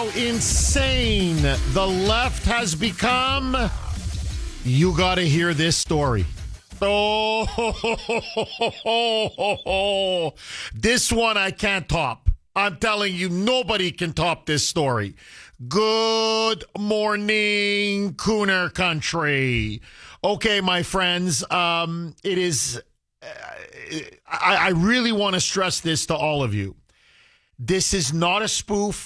insane the left has become, you got to hear this story. Oh, this one I can't top. I'm telling you, nobody can top this story. Good morning, Cooner Country. Okay, my friends, it is... I really want to stress this to all of you. This is not a spoof.